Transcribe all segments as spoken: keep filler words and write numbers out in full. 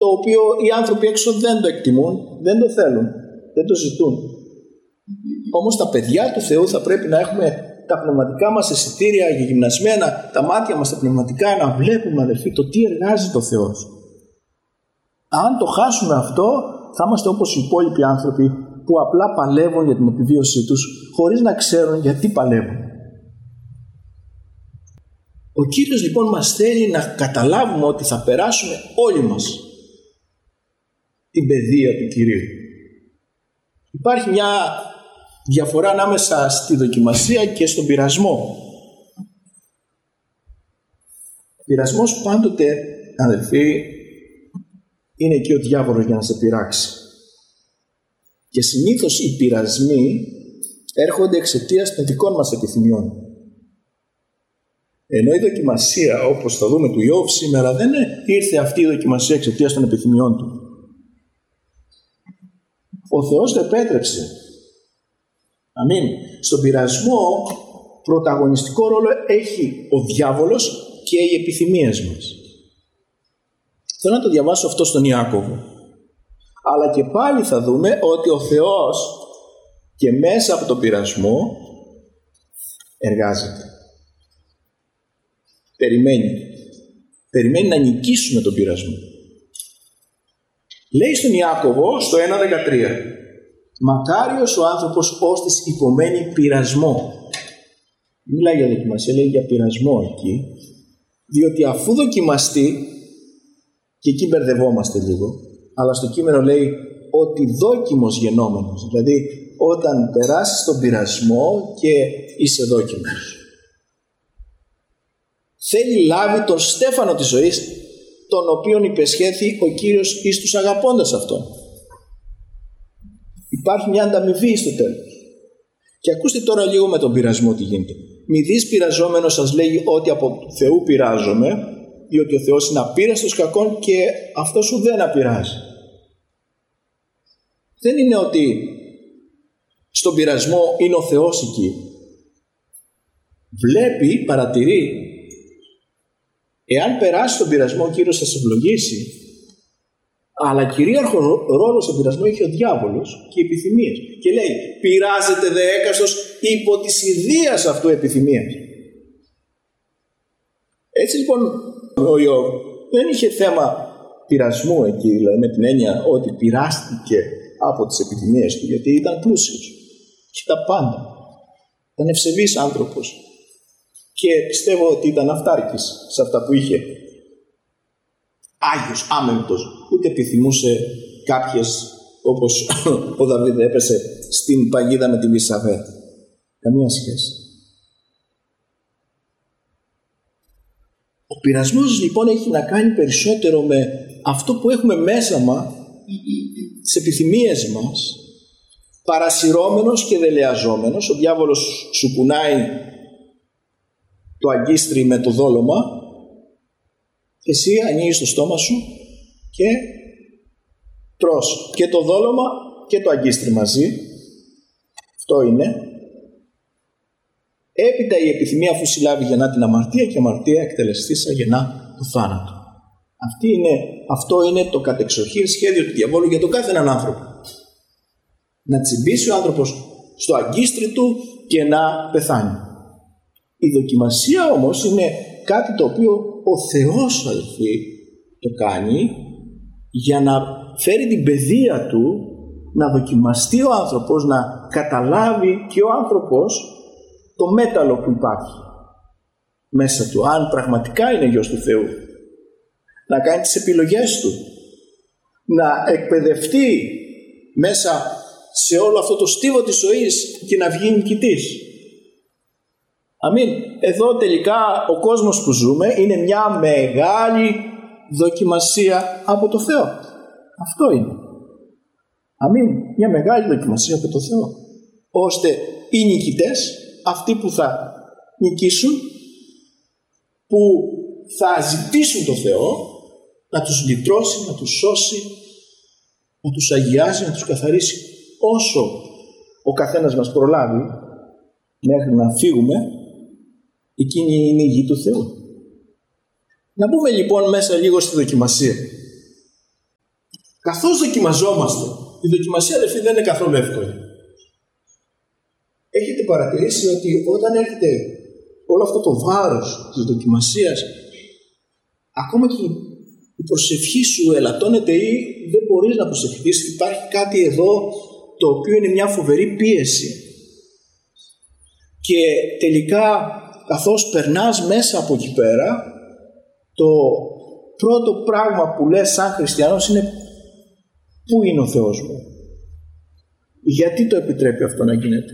οποίο οι άνθρωποι έξω δεν το εκτιμούν, δεν το θέλουν, δεν το ζητούν. Όμως τα παιδιά του Θεού θα πρέπει να έχουμε τα πνευματικά μας αισθητήρια γυμνασμένα, τα μάτια μας τα πνευματικά, να βλέπουμε, αδελφοί, το τι εργάζεται ο Θεός. Αν το χάσουμε αυτό, θα είμαστε όπως οι υπόλοιποι άνθρωποι που απλά παλεύουν για την επιβίωσή τους, χωρίς να ξέρουν γιατί παλεύουν. Ο Κύριος λοιπόν μας θέλει να καταλάβουμε ότι θα περάσουμε όλοι μας την παιδεία του Κυρίου. Υπάρχει μια διαφορά ανάμεσα στη δοκιμασία και στον πειρασμό. Ο πειρασμός πάντοτε, αδελφοί, είναι εκεί ο διάβολος για να σε πειράξει. Και συνήθως οι πειρασμοί έρχονται εξαιτίας των δικών μας επιθυμιών. Ενώ η δοκιμασία, όπως θα δούμε του Ιώβ σήμερα, δεν ήρθε αυτή η δοκιμασία εξαιτίας των επιθυμιών του. Ο Θεός το επέτρεψε. Αμήν. Στον πειρασμό πρωταγωνιστικό ρόλο έχει ο διάβολος και οι επιθυμίες μας. Θέλω να το διαβάσω αυτό στον Ιάκωβο. Αλλά και πάλι θα δούμε ότι ο Θεός και μέσα από τον πειρασμό εργάζεται. Περιμένει. Περιμένει να νικήσουμε τον πειρασμό. Λέει στον Ιάκωβο στο ένα δεκατρία: μακάριος ο άνθρωπος ώστις υπομένει πειρασμό. Μιλάει για δοκιμασία, λέει για πειρασμό εκεί. Διότι αφού δοκιμαστεί, και εκεί μπερδευόμαστε λίγο, αλλά στο κείμενο λέει ότι δόκιμος γενόμενος. Δηλαδή όταν περάσεις τον πειρασμό και είσαι δόκιμος. Θέλει λάβει τον στέφανο της ζωής, τον οποίον υπεσχέθη ο Κύριος εις τους αγαπώντας αυτόν. Υπάρχει μια ανταμοιβή στο τέλος. Και ακούστε τώρα λίγο με τον πειρασμό τι γίνεται. Μη δεις πειραζόμενος σας λέγει ότι από του Θεού πειράζομαι, διότι ο Θεός είναι απείραστος κακών και αυτό σου δεν απειράζει. Δεν είναι ότι στον πειρασμό είναι ο Θεός εκεί. Βλέπει, παρατηρεί. Εάν περάσει τον πειρασμό, ο Κύριος θα σε ευλογήσει. Αλλά κυρίαρχο ρόλο στον πειρασμό έχει ο διάβολος και οι επιθυμίες. Και λέει, πειράζεται δε έκαστος υπό της ιδείας αυτού επιθυμίας. Έτσι λοιπόν ο Ιώβ δεν είχε θέμα πειρασμού εκεί, δηλαδή με την έννοια ότι πειράστηκε από τις επιθυμίες του, γιατί ήταν πλούσιος. Είχε τα πάντα. Ήταν ευσεβής άνθρωπος. Και πιστεύω ότι ήταν αυτάρκης σε αυτά που είχε. Άγιος, άμεμπτος, ούτε επιθυμούσε κάποιες, όπως ο Δαβίδ έπεσε στην παγίδα με την Βυσσαβέ. Καμία σχέση. Ο πειρασμός λοιπόν έχει να κάνει περισσότερο με αυτό που έχουμε μέσα μας, τις επιθυμίες μας, παρασυρώμενος και δελεαζόμενος. Ο διάβολος σου κουνάει το αγκίστρι με το δόλωμα και εσύ ανοίγεις το στόμα σου και τρως και το δόλωμα και το αγκίστρι μαζί. Αυτό είναι. Έπειτα η επιθυμία αφού συλλάβει γεννά την αμαρτία και η αμαρτία εκτελεστήσα γεννά το θάνατο. Αυτή είναι, αυτό είναι το κατεξοχήν σχέδιο του διαβόλου για τον κάθε έναν άνθρωπο. Να τσιμπήσει ο άνθρωπος στο αγκίστρι του και να πεθάνει. Η δοκιμασία όμως είναι κάτι το οποίο ο Θεός, αδελφοί, το κάνει για να φέρει την παιδεία του, να δοκιμαστεί ο άνθρωπος, να καταλάβει και ο άνθρωπος το μέταλλο που υπάρχει μέσα του, αν πραγματικά είναι γιος του Θεού, να κάνει τις επιλογές του, να εκπαιδευτεί μέσα σε όλο αυτό το στίβο της ζωής και να βγει νικητής. Αμήν. Εδώ τελικά ο κόσμος που ζούμε είναι μια μεγάλη δοκιμασία από το Θεό. Αυτό είναι. Αμήν. Μια μεγάλη δοκιμασία από το Θεό. Ώστε οι νικητές, αυτοί που θα νικήσουν, που θα ζητήσουν το Θεό να τους λυτρώσει, να τους σώσει, να τους αγιάζει, να τους καθαρίσει όσο ο καθένας μας προλάβει μέχρι να φύγουμε. Εκείνη είναι η γη του Θεού. Να μπούμε λοιπόν μέσα λίγο στη δοκιμασία. Καθώς δοκιμαζόμαστε, η δοκιμασία, αδελφοί, δεν είναι καθόλου εύκολη. Έχετε παρατηρήσει ότι όταν έρχεται όλο αυτό το βάρος της δοκιμασίας, ακόμα και η προσευχή σου ελαττώνεται ή δεν μπορείς να προσευχηθείς, υπάρχει κάτι εδώ το οποίο είναι μια φοβερή πίεση. Και τελικά, καθώς περνάς μέσα από εκεί πέρα, το πρώτο πράγμα που λες σαν χριστιανός είναι πού είναι ο Θεός μου, γιατί το επιτρέπει αυτό να γίνεται.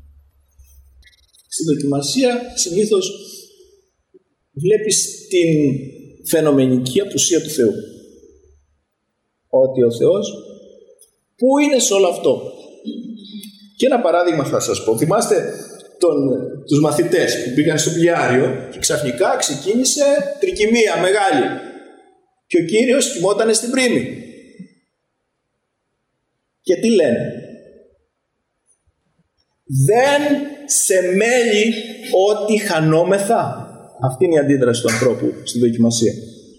Στη δοκιμασία συνήθως βλέπεις την φαινομενική απουσία του Θεού, ότι ο Θεός πού είναι σε όλο αυτό. Και ένα παράδειγμα θα σας πω. Θυμάστε τον, τους μαθητές που πήγαν στο πλοιάριο και ξαφνικά ξεκίνησε τρικυμία μεγάλη και ο Κύριος κοιμότανε στην πρίμη. Και τι λένε? Δεν σε μέλει ότι χανόμεθα. Αυτή είναι η αντίδραση του ανθρώπου στη δοκιμασία.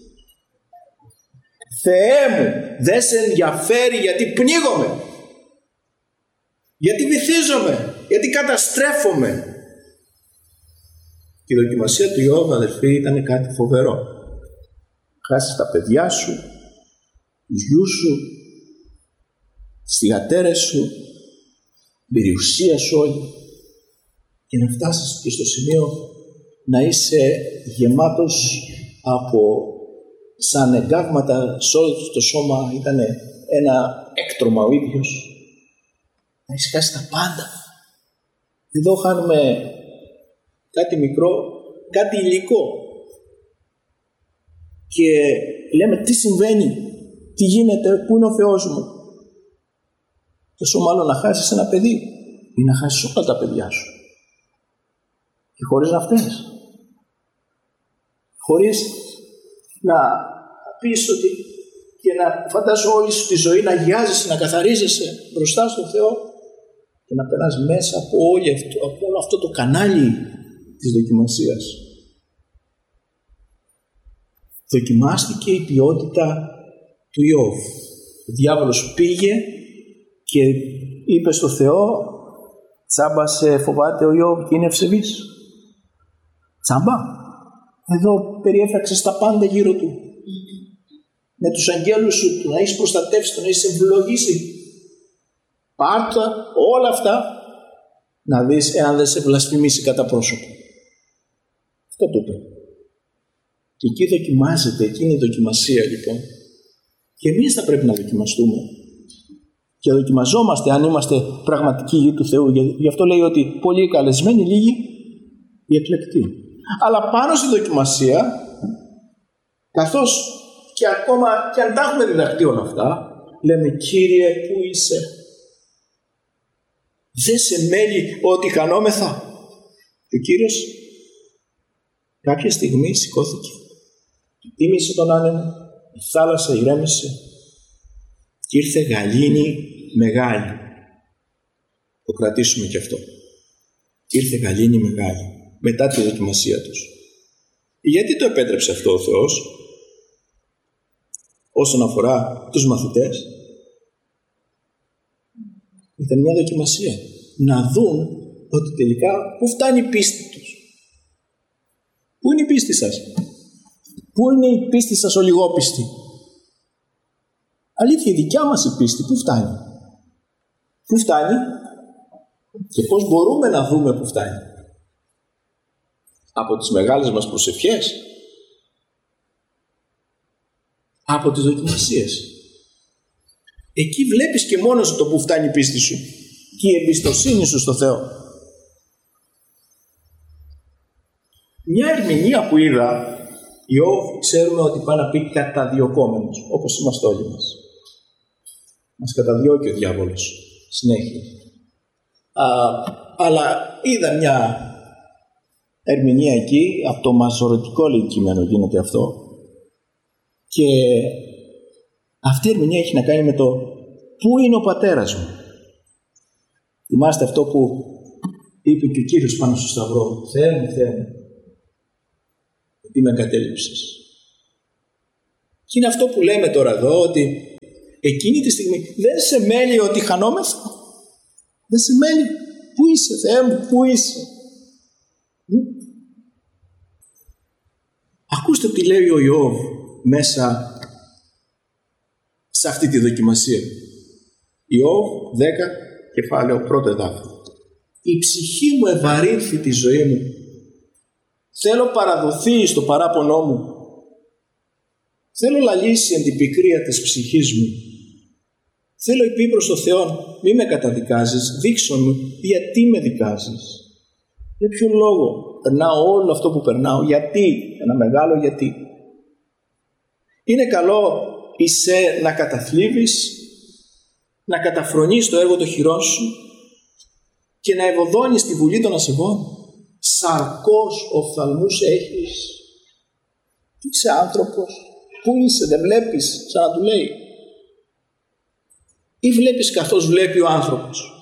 Θεέ μου, δεν σε ενδιαφέρει γιατί πνίγομαι, γιατί βυθίζομαι, γιατί καταστρέφομαι. Η δοκιμασία του Ιώβ, αδελφοί, ήταν κάτι φοβερό. Χάσεις τα παιδιά σου, τους γιους σου, τις θυγατέρες σου, την περιουσία σου όλη, και να φτάσεις και στο σημείο να είσαι γεμάτος από σαν εγκάβματα σε όλο το σώμα, ήταν ένα έκτρωμα ο ίδιος, να έχεις χάσει τα πάντα. Εδώ χάνουμε κάτι μικρό, κάτι υλικό και λέμε τι συμβαίνει, τι γίνεται, πού είναι ο Θεός μου. Τόσο μάλλον να χάσεις ένα παιδί ή να χάσεις όλα τα παιδιά σου και χωρίς να φταίς, χωρίς να πεις ότι και να φαντάζω όλη σου τη ζωή να αγιάζεσαι, να καθαρίζεσαι μπροστά στον Θεό και να περνάς μέσα από, όλη αυτό, από όλο αυτό το κανάλι της δοκιμασίας. Δοκιμάστηκε η ποιότητα του Ιώβ. Ο διάβολος πήγε και είπε στο Θεό, τσάμπα σε φοβάται ο Ιώβ και είναι ευσεβής? Τσάμπα. Εδώ περιέφραξες τα πάντα γύρω του. Με τους αγγέλους σου, του να έχεις προστατεύσει, του να έχεις ευλογήσει. Πάρτα όλα αυτά να δεις εάν δεν σε βλασφημίσει κατά πρόσωπο. Αυτό το είπε. Και εκεί δοκιμάζεται, εκεί είναι η δοκιμασία λοιπόν. Και εμείς θα πρέπει να δοκιμαστούμε. Και δοκιμαζόμαστε αν είμαστε πραγματικοί γη του Θεού. Γι' αυτό λέει ότι πολλοί καλεσμένοι, λίγοι οι εκλεκτοί. Αλλά πάνω στη δοκιμασία, καθώς και ακόμα και αν τα έχουμε διδαχτεί όλα αυτά, λέμε Κύριε, πού είσαι? Δεν σε μέλει ότι χανόμεθα? Και ο Κύριος κάποια στιγμή σηκώθηκε, τίμησε τον άνεμο, η θάλασσα ηρέμησε και ήρθε γαλήνη μεγάλη. Το κρατήσουμε και αυτό. Ήρθε γαλήνη μεγάλη μετά τη δοκιμασία τους. Γιατί το επέτρεψε αυτό ο Θεός? Όσον αφορά τους μαθητές, ήταν μια δοκιμασία. Να δουν ότι τελικά πού φτάνει η πίστη τους. Πού είναι η πίστη σας? Πού είναι η πίστη σας ο λιγόπιστη? Αλήθεια, η δικιά μας η πίστη πού φτάνει? Πού φτάνει και πώς μπορούμε να δούμε πού φτάνει? Από τις μεγάλες μας προσευχές? Από τις δοκιμασίες? Εκεί βλέπεις και μόνος το που φτάνει η πίστη σου και η εμπιστοσύνη σου στο Θεό. Μια ερμηνεία που είδα, Ιώβ, ξέρουμε ότι πάει να πει καταδιωκόμενος, όπως είμαστε όλοι μας. Μας καταδιώκει ο διάβολος συνέχεια. Α, αλλά είδα μια ερμηνεία εκεί, από το μαζορωτικό λέει κείμενο γίνεται αυτό, και αυτή η ερμηνεία έχει να κάνει με το πού είναι ο πατέρας μου. Θυμάστε αυτό που είπε και ο Κύριος πάνω στο Σταυρό, Θεέ μου, Θεέ μου, γιατί με εγκατέλειψες? Και είναι αυτό που λέμε τώρα εδώ, ότι εκείνη τη στιγμή δεν σε μέλει ότι χανόμεθα. Δεν σε μέλει. Πού είσαι, Θεέ μου, πού είσαι. Ακούστε τι λέει ο Ιώβ μέσα σε αυτή τη δοκιμασία. Ιώβ δέκα, κεφάλαιο πρώτο εδάφιο. Η ψυχή μου ευαρύνθη τη ζωή μου. Θέλω παραδοθεί στο παράπονό μου. Θέλω λαλήσει εν την πικρία της ψυχής μου. Θέλω υπή προς το Θεό, μη με καταδικάζεις, δείξω μου γιατί με δικάζεις. Για ποιο λόγο περνάω όλο αυτό που περνάω, γιατί, ένα μεγάλο γιατί. Είναι καλό είσαι να καταθλίβεις, να καταφρονείς το έργο των χειρών σου και να ευωδώνεις τη βουλή των ασεβών. Σαρκός οφθαλμούς έχεις. Είσαι άνθρωπος. Πού είσαι, δεν βλέπεις, σαν να του λέει. Ή βλέπεις καθώς βλέπει ο άνθρωπος.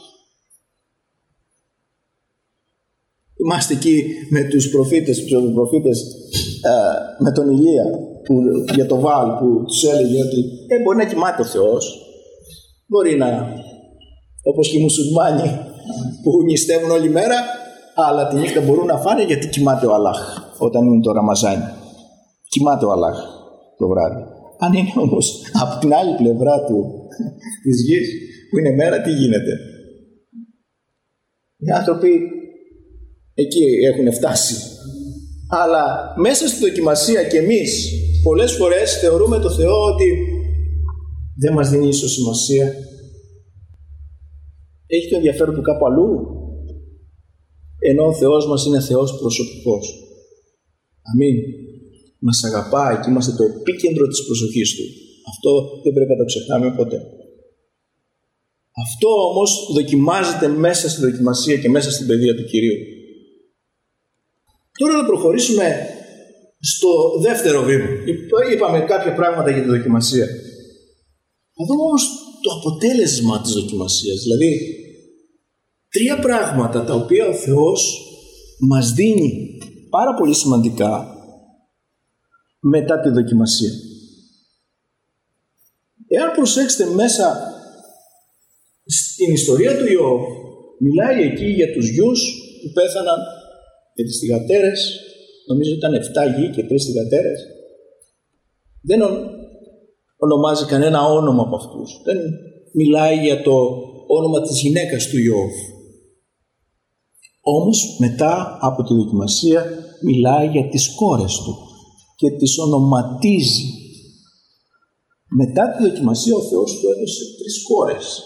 Είμαστε εκεί με τους προφήτες, τους προφήτες ε, με τον Ηλία που, για το Βάλ που τους έλεγε ότι ε, μπορεί να κοιμάται ο Θεός. Μπορεί να, όπως και οι μουσουλμάνοι που νηστεύουν όλη μέρα, αλλά τη νύχτα μπορούν να φάνε γιατί κοιμάται ο Αλλάχ όταν είναι το Ραμαζάνι. Κοιμάται ο Αλλάχ το βράδυ. Αν είναι όμως από την άλλη πλευρά του της γης που είναι μέρα, τι γίνεται? Οι άνθρωποι εκεί έχουν φτάσει. Αλλά μέσα στη δοκιμασία και εμείς πολλές φορές θεωρούμε το Θεό ότι δεν μας δίνει ίσως σημασία. Έχει το ενδιαφέρον του κάπου αλλού, ενώ ο Θεός μας είναι Θεός προσωπικός. Αμήν. Μας αγαπάει και είμαστε το επίκεντρο της προσοχής Του. Αυτό δεν πρέπει να το ξεχνάμε ποτέ. Αυτό όμως δοκιμάζεται μέσα στη δοκιμασία και μέσα στην παιδεία του Κυρίου. Τώρα να προχωρήσουμε στο δεύτερο βήμα. Είπαμε κάποια πράγματα για τη δοκιμασία. Να δούμε όμως το αποτέλεσμα της δοκιμασίας. Δηλαδή, τρία πράγματα τα οποία ο Θεός μας δίνει πάρα πολύ σημαντικά μετά τη δοκιμασία. Εάν προσέξετε μέσα στην ιστορία του Ιώβ, μιλάει εκεί για τους γιους που πέθαναν, για τις θυγατέρες, νομίζω ήταν εφτά γη και τρεις θυγατέρες. Δεν ονομάζει κανένα όνομα από αυτούς. Δεν μιλάει για το όνομα της γυναίκας του Ιώβ. Όμως μετά από τη δοκιμασία μιλάει για τις κόρες του και τις ονοματίζει. Μετά τη δοκιμασία ο Θεός του έδωσε τρεις κόρες.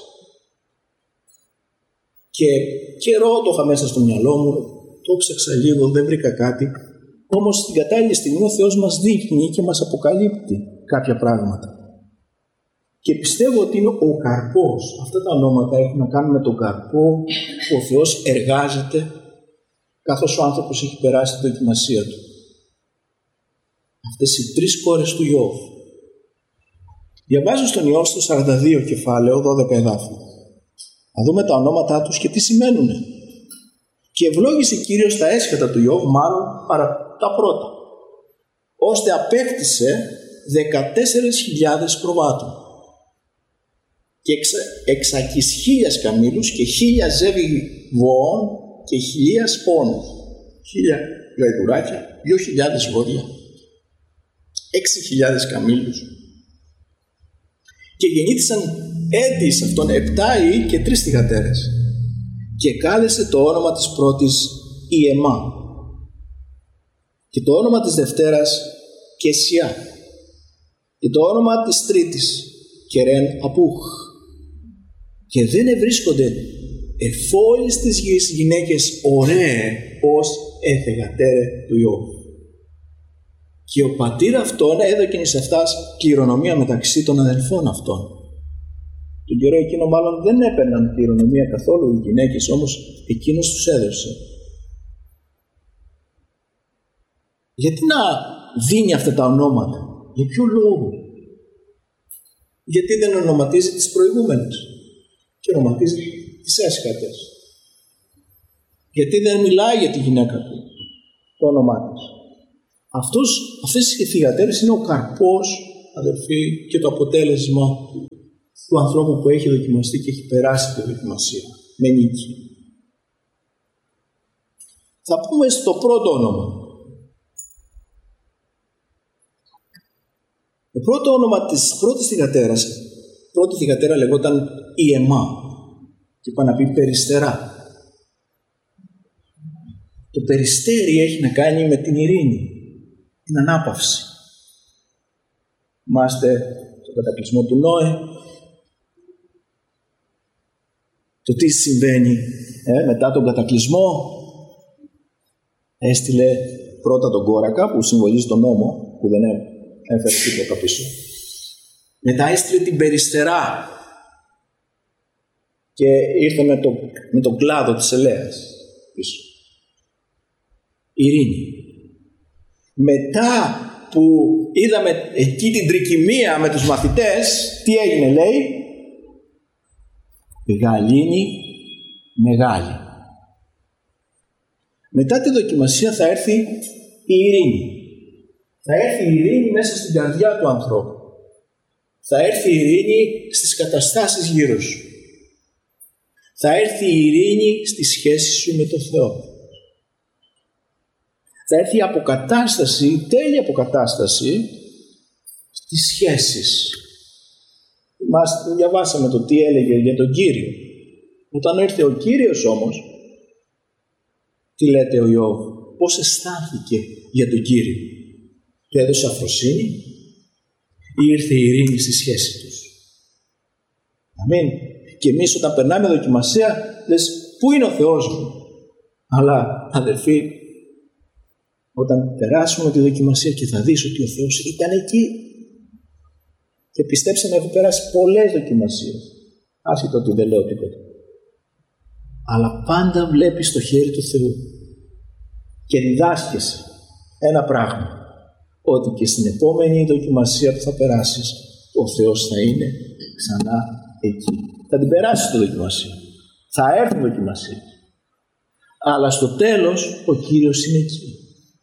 Και καιρό το είχα μέσα στο μυαλό μου, το ψάξα λίγο, δεν βρήκα κάτι. Όμως στην κατάλληλη στιγμή ο Θεός μας δείχνει και μας αποκαλύπτει κάποια πράγματα. Και πιστεύω ότι είναι ο καρπός. Αυτά τα ονόματα έχουν να κάνουν με τον καρπό που ο Θεός εργάζεται καθώς ο άνθρωπος έχει περάσει τη δοκιμασία του. Αυτές οι τρεις κόρες του Ιώβ. Διαβάζω στον Ιώβ στο σαράντα δύο κεφάλαιο, δώδεκα εδάφια. Να δούμε τα ονόματά τους και τι σημαίνουν. Και ευλόγησε Κύριος τα έσχατα του Ιώβ, μάλλον παρά τα πρώτα, ώστε απέκτησε δεκατέσσερις χιλιάδες προβάτων και εξα, εξακις χίλιας καμήλους και χίλια ζεύγη βοών και χιλίας πόνους, χίλια γαϊδουράκια, δύο χιλιάδες βόδια, έξι χιλιάδες καμήλους. Και γεννήθησαν έτη σε αυτόν επτά ή και τρεις θυγατέρες. Και κάλεσε το όνομα της πρώτης Ιεμά και το όνομα της δευτέρας Κεσιά και το όνομα της τρίτης Κερέν Απούχ. Και δεν ευρίσκονται εφόλης της γης γυναίκες ωραίε ως εθεγατέρε του Ιώβ. Και ο πατήρ αυτών έδωκεν εις αυτάς κληρονομία μεταξύ των αδελφών αυτών. Τον καιρό εκείνο μάλλον δεν έπαιρναν κληρονομία καθόλου οι γυναίκες, όμως εκείνος τους έδωσε. Γιατί να δίνει αυτά τα ονόματα? Για ποιο λόγο? Γιατί δεν ονοματίζει τις προηγούμενες και ονοματίζει τις έσχατες? Γιατί δεν μιλάει για τη γυναίκα του το όνομά της? Αυτός, αυτές οι θυγατέρες είναι ο καρπός, αδελφοί, και το αποτέλεσμα του ανθρώπου που έχει δοκιμαστεί και έχει περάσει τη δοκιμασία με νίκη. Θα πούμε στο πρώτο όνομα. Το πρώτο όνομα της πρώτης θυγατέρας, πρώτη θυγατέρα λεγόταν η Αιμά και είπα να πει περιστερά. Το περιστέρι έχει να κάνει με την ειρήνη, την ανάπαυση. Θυμάστε τον κατακλυσμό του Νόε, το τι συμβαίνει ε, μετά τον κατακλυσμό. Έστειλε πρώτα τον κόρακα που συμβολίζει τον νόμο, που δεν έφερε τίποτα πίσω. Μετά έστειλε την περιστερά και ήρθε με, το, με τον κλάδο της ελέας πίσω. Ειρήνη. Μετά που είδαμε εκεί την τρικυμία με τους μαθητές, τι έγινε λέει? Γαλήνη μεγάλη. Μετά τη δοκιμασία θα έρθει η ειρήνη. Θα έρθει η ειρήνη μέσα στην καρδιά του ανθρώπου. Θα έρθει η ειρήνη στις καταστάσεις γύρω σου. Θα έρθει η ειρήνη στη σχέση σου με τον Θεό. Θα έρθει η αποκατάσταση, η τέλεια αποκατάσταση στις σχέσεις. Μας διαβάσαμε το τι έλεγε για τον Κύριο. Όταν έρθει ο Κύριος όμως, τι λέτε ο Ιώβ, πώς αισθάνθηκε για τον Κύριο? Του έδωσε αφροσύνη ή ήρθε η ειρήνη στη σχέση τους? Αμήν. Και εμείς όταν περνάμε δοκιμασία, λες, πού είναι ο Θεός μου? Αλλά αδερφοί, όταν περάσουμε τη δοκιμασία και θα δεις ότι ο Θεός ήταν εκεί, και πιστέψτε με, έχω περάσει πολλές δοκιμασίες, άσχετο ότι δεν λέω τίποτα, αλλά πάντα βλέπεις το χέρι του Θεού και διδάσκεσαι ένα πράγμα, ότι και στην επόμενη δοκιμασία που θα περάσεις, ο Θεός θα είναι ξανά εκεί. Θα την περάσεις τη δοκιμασία, θα έρθει η δοκιμασία, αλλά στο τέλος ο Κύριος είναι εκεί.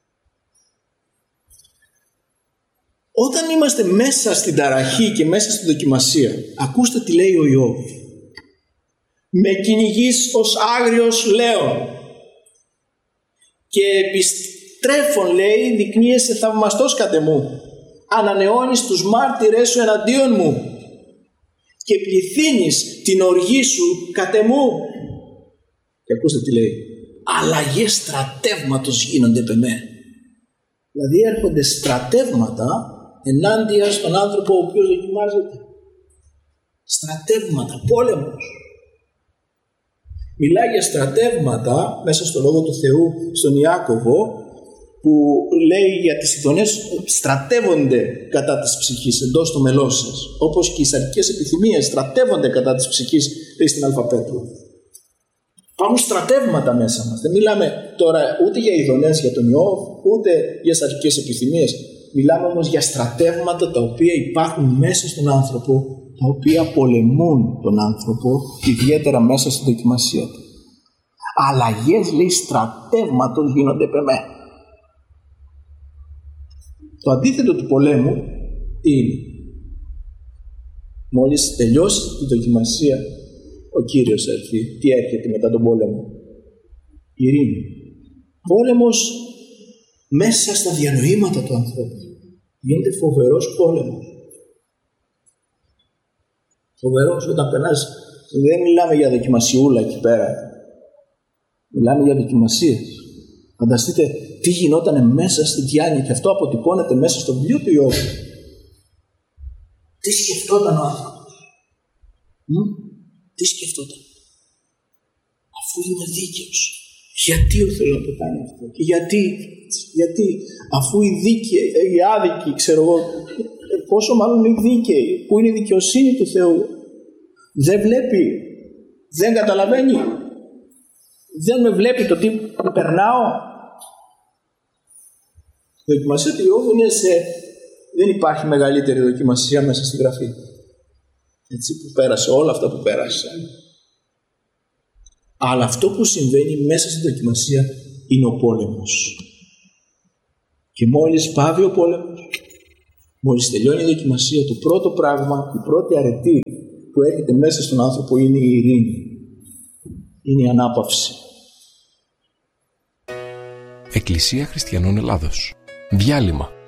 Όταν είμαστε μέσα στην ταραχή και μέσα στη δοκιμασία, ακούστε τι λέει ο Ιώβ. Με κυνηγείς ως άγριος λέων και επιστρέφων, λέει, δεικνύεσαι θαυμαστός κατ' εμού. Ανανεώνεις τους μάρτυρες σου εναντίον μου και πληθύνεις την οργή σου κατ' εμού. Και ακούστε τι λέει. Αλλαγές στρατεύματος γίνονται επ' εμέ. Δηλαδή έρχονται στρατεύματα ενάντια στον άνθρωπο ο οποίος δοκιμάζεται. Στρατεύματα, πόλεμος. Μιλάει για στρατεύματα μέσα στο Λόγο του Θεού στον Ιάκωβο, που λέει για τις ειδονές στρατεύονται κατά της ψυχής εντός του μελός σας, όπως και οι σαρκικές επιθυμίες στρατεύονται κατά της ψυχής, λέει στην Α Πέτρου. Υπάρχουν στρατεύματα μέσα μας. Δεν μιλάμε τώρα ούτε για ειδονές για τον Ιώβ, ούτε για σαρκικές επιθυμίες. Μιλάμε όμως για στρατεύματα τα οποία υπάρχουν μέσα στον άνθρωπο, τα οποία πολεμούν τον άνθρωπο, ιδιαίτερα μέσα στη δοκιμασία του. Αλλαγές, λέει, στρατεύματος γίνονται επ' εμέ. Το αντίθετο του πολέμου τι είναι? Μόλις τελειώσει τη δοκιμασία, ο Κύριος έρθει. Τι έρχεται μετά τον πόλεμο? Ειρήνη. Πόλεμος μέσα στα διανοήματα του ανθρώπου. Γίνεται φοβερός πόλεμος. Φοβερός όταν περνάς. Δεν μιλάμε για δοκιμασιούλα εκεί πέρα. Μιλάμε για δοκιμασίες. Φανταστείτε τι γινόταν μέσα στη διάνοια, και αυτό αποτυπώνεται μέσα στο βιβλίο του Ιώβ. Τι σκεφτόταν ο άνθρωπος? Μ? Τι σκεφτόταν? Αφού είναι δίκαιος, γιατί ο Θεός να το κάνει αυτό? Και γιατί, γιατί αφού οι δίκαιοι, οι άδικοι, ξέρω εγώ, πόσο μάλλον οι δίκαιοι, που είναι η δικαιοσύνη του Θεού, δεν βλέπει, δεν καταλαβαίνει, δεν με βλέπει το τι περνάω? Η δοκιμασία του Ιώβ είναι σε... Δεν υπάρχει μεγαλύτερη δοκιμασία μέσα στη Γραφή. Έτσι, που πέρασε όλα αυτά που πέρασε. Αλλά αυτό που συμβαίνει μέσα στη δοκιμασία είναι ο πόλεμος. Και μόλις πάβει ο πόλεμος, μόλις τελειώνει η δοκιμασία, το πρώτο πράγμα, η πρώτη αρετή που που έρχεται μέσα στον άνθρωπο είναι η ειρήνη. Είναι η ανάπαυση. Εκκλησία Χριστιανών Ελλάδος. Διάλειμμα.